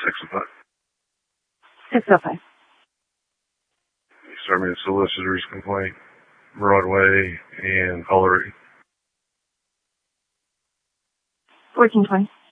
605. 605. You start me a solicitor's complaint, Broadway, and Collery. 1420.